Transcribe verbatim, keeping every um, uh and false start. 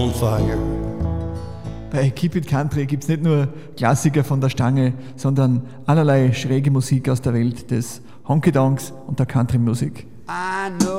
On fire. Bei Keep It Country gibt es nicht nur Klassiker von der Stange, sondern allerlei schräge Musik aus der Welt des Honky-Donks und der Country-Musik. I know